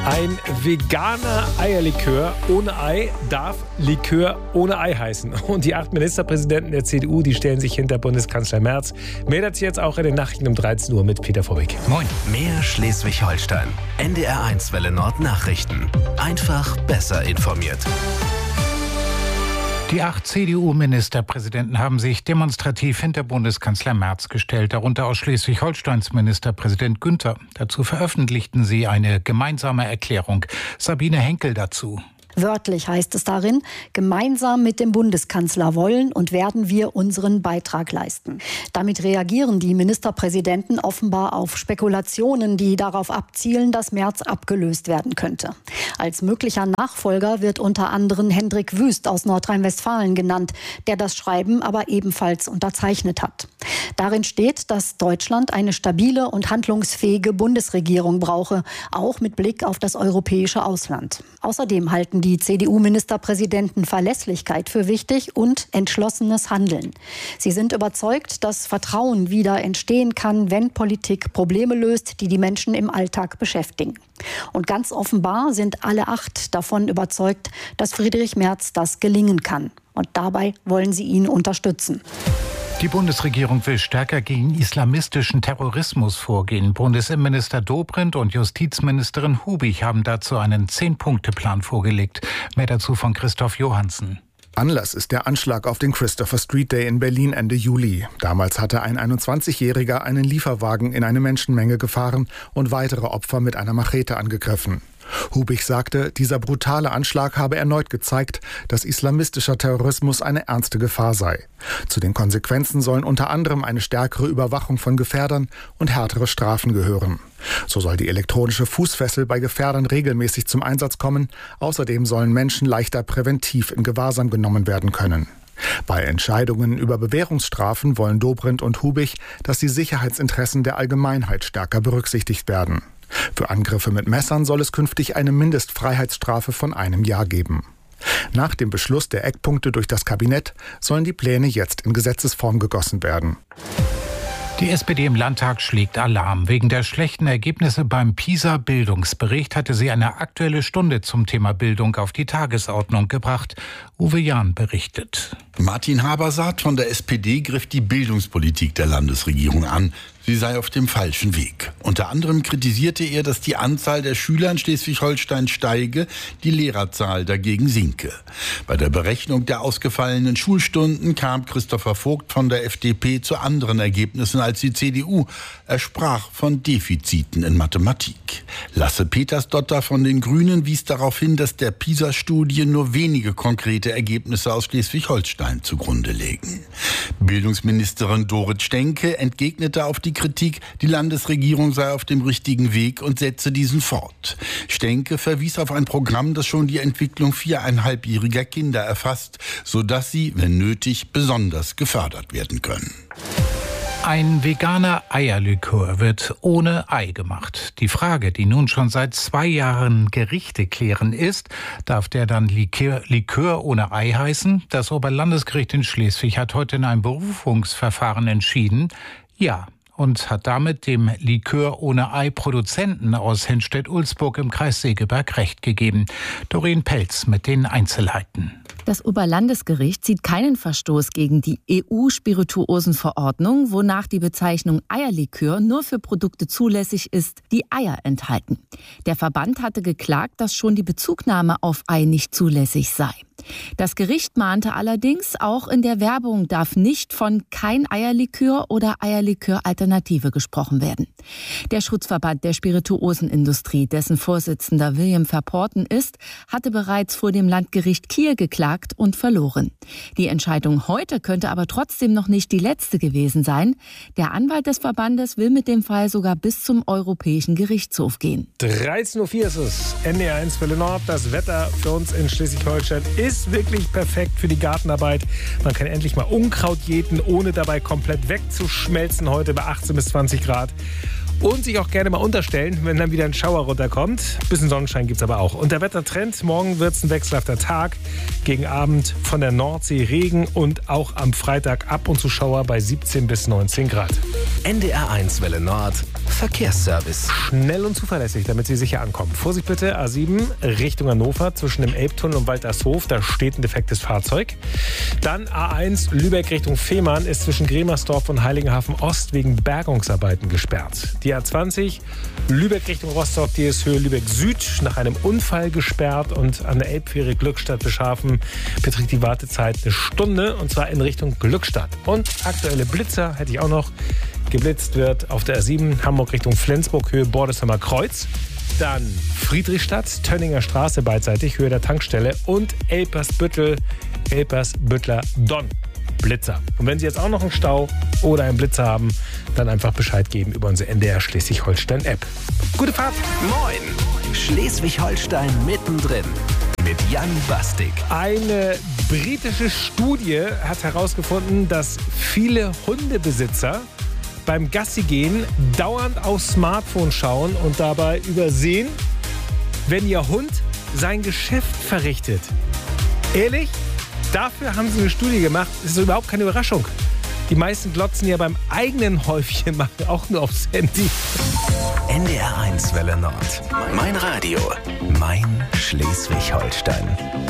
Ein veganer Eierlikör ohne Ei darf Likör ohne Ei heißen. Und die 8 Ministerpräsidenten der CDU, die stellen sich hinter Bundeskanzler Merz. Mehr dazu jetzt auch in den Nachrichten um 13 Uhr mit Peter Vorbeck. Moin. Mehr Schleswig-Holstein. NDR1 Welle Nord Nachrichten. Einfach besser informiert. Die 8 CDU-Ministerpräsidenten haben sich demonstrativ hinter Bundeskanzler Merz gestellt, darunter aus Schleswig-Holsteins Ministerpräsident Günther. Dazu veröffentlichten sie eine gemeinsame Erklärung. Sabine Henkel dazu. Wörtlich heißt es darin, gemeinsam mit dem Bundeskanzler wollen und werden wir unseren Beitrag leisten. Damit reagieren die Ministerpräsidenten offenbar auf Spekulationen, die darauf abzielen, dass Merz abgelöst werden könnte. Als möglicher Nachfolger wird unter anderem Hendrik Wüst aus Nordrhein-Westfalen genannt, der das Schreiben aber ebenfalls unterzeichnet hat. Darin steht, dass Deutschland eine stabile und handlungsfähige Bundesregierung brauche, auch mit Blick auf das europäische Ausland. Außerdem halten die CDU-Ministerpräsidenten Verlässlichkeit für wichtig und entschlossenes Handeln. Sie sind überzeugt, dass Vertrauen wieder entstehen kann, wenn Politik Probleme löst, die die Menschen im Alltag beschäftigen. Und ganz offenbar sind alle 8 davon überzeugt, dass Friedrich Merz das gelingen kann. Und dabei wollen sie ihn unterstützen. Die Bundesregierung will stärker gegen islamistischen Terrorismus vorgehen. Bundesinnenminister Dobrindt und Justizministerin Hubig haben dazu einen 10-Punkte-Plan vorgelegt. Mehr dazu von Christoph Johansen. Anlass ist der Anschlag auf den Christopher Street Day in Berlin Ende Juli. Damals hatte ein 21-Jähriger einen Lieferwagen in eine Menschenmenge gefahren und weitere Opfer mit einer Machete angegriffen. Hubig sagte, dieser brutale Anschlag habe erneut gezeigt, dass islamistischer Terrorismus eine ernste Gefahr sei. Zu den Konsequenzen sollen unter anderem eine stärkere Überwachung von Gefährdern und härtere Strafen gehören. So soll die elektronische Fußfessel bei Gefährdern regelmäßig zum Einsatz kommen. Außerdem sollen Menschen leichter präventiv in Gewahrsam genommen werden können. Bei Entscheidungen über Bewährungsstrafen wollen Dobrindt und Hubig, dass die Sicherheitsinteressen der Allgemeinheit stärker berücksichtigt werden. Für Angriffe mit Messern soll es künftig eine Mindestfreiheitsstrafe von 1 Jahr geben. Nach dem Beschluss der Eckpunkte durch das Kabinett sollen die Pläne jetzt in Gesetzesform gegossen werden. Die SPD im Landtag schlägt Alarm. Wegen der schlechten Ergebnisse beim PISA-Bildungsbericht hatte sie eine Aktuelle Stunde zum Thema Bildung auf die Tagesordnung gebracht. Uwe Jahn berichtet. Martin Habersaat von der SPD griff die Bildungspolitik der Landesregierung an. Sie sei auf dem falschen Weg. Unter anderem kritisierte er, dass die Anzahl der Schüler in Schleswig-Holstein steige, die Lehrerzahl dagegen sinke. Bei der Berechnung der ausgefallenen Schulstunden kam Christopher Vogt von der FDP zu anderen Ergebnissen als die CDU. Er sprach von Defiziten in Mathematik. Lasse Petersdotter von den Grünen wies darauf hin, dass der PISA-Studie nur wenige konkrete Ergebnisse aus Schleswig-Holstein zugrunde legen. Bildungsministerin Dorit Stenke entgegnete auf die Kritik, die Landesregierung sei auf dem richtigen Weg und setze diesen fort. Stenke verwies auf ein Programm, das schon die Entwicklung 4,5-jähriger Kinder erfasst, sodass sie, wenn nötig, besonders gefördert werden können. Ein veganer Eierlikör wird ohne Ei gemacht. Die Frage, die nun schon seit 2 Jahren Gerichte klären, ist, darf der dann Likör ohne Ei heißen? Das Oberlandesgericht in Schleswig hat heute in einem Berufungsverfahren entschieden, ja. Und hat damit dem Likör ohne Ei-Produzenten aus Henstedt-Ulzburg im Kreis Segeberg Recht gegeben. Doreen Pelz mit den Einzelheiten. Das Oberlandesgericht sieht keinen Verstoß gegen die EU-Spirituosenverordnung, wonach die Bezeichnung Eierlikör nur für Produkte zulässig ist, die Eier enthalten. Der Verband hatte geklagt, dass schon die Bezugnahme auf Ei nicht zulässig sei. Das Gericht mahnte allerdings, auch in der Werbung darf nicht von kein Eierlikör oder Eierlikör-Alternative gesprochen werden. Der Schutzverband der Spirituosenindustrie, dessen Vorsitzender William Verporten ist, hatte bereits vor dem Landgericht Kiel geklagt und verloren. Die Entscheidung heute könnte aber trotzdem noch nicht die letzte gewesen sein. Der Anwalt des Verbandes will mit dem Fall sogar bis zum Europäischen Gerichtshof gehen. 13.04 Uhr ist es. NDR1 Welle Nord. Das Wetter für uns in Schleswig-Holstein ist wirklich perfekt für die Gartenarbeit. Man kann endlich mal Unkraut jäten, ohne dabei komplett wegzuschmelzen. Heute bei 18 bis 20 Grad. Und sich auch gerne mal unterstellen, wenn dann wieder ein Schauer runterkommt. Bisschen Sonnenschein gibt's aber auch. Und der Wettertrend, morgen wird's ein wechselhafter Tag. Gegen Abend von der Nordsee Regen und auch am Freitag ab und zu Schauer bei 17 bis 19 Grad. NDR1 Welle Nord. Verkehrsservice. Schnell und zuverlässig, damit Sie sicher ankommen. Vorsicht bitte, A7 Richtung Hannover zwischen dem Elbtunnel und Waltershof. Da steht ein defektes Fahrzeug. Dann A1 Lübeck Richtung Fehmarn ist zwischen Gremersdorf und Heiligenhafen Ost wegen Bergungsarbeiten gesperrt. Die A20 Lübeck Richtung Rostock, die ist Höhe Lübeck Süd nach einem Unfall gesperrt. Und an der Elbfähre Glückstadt-Beschafen beträgt die Wartezeit eine Stunde, und zwar in Richtung Glückstadt. Und aktuelle Blitzer hätte ich auch noch. Geblitzt wird auf der A7 Hamburg Richtung Flensburg, Höhe Bordesheimer Kreuz. Dann Friedrichstadt, Tönninger Straße beidseitig, Höhe der Tankstelle. Und Elpersbüttel, Elpersbüttler Donn. Blitzer. Und wenn Sie jetzt auch noch einen Stau oder einen Blitzer haben, dann einfach Bescheid geben über unsere NDR Schleswig-Holstein-App. Gute Fahrt! Moin! Schleswig-Holstein mittendrin. Mit Jan Bastik. Eine britische Studie hat herausgefunden, dass viele Hundebesitzer beim Gassigehen dauernd aufs Smartphone schauen und dabei übersehen, wenn ihr Hund sein Geschäft verrichtet. Ehrlich? Dafür haben sie eine Studie gemacht. Das ist überhaupt keine Überraschung. Die meisten glotzen ja beim eigenen Häufchen machen auch nur aufs Handy. NDR 1 Welle Nord. Mein Radio. Mein Schleswig-Holstein.